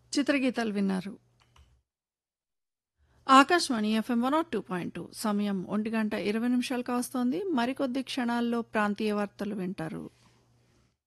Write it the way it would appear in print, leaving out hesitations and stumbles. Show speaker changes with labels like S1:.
S1: చిత్రగీతాలు విన్నారు. ఆకాశవాణి ఎఫ్ఎం 102.2 సమయం 1:20 కావస్తోంది. మరికొద్ది క్షణాల్లో ప్రాంతీయ వార్తలు వింటారు.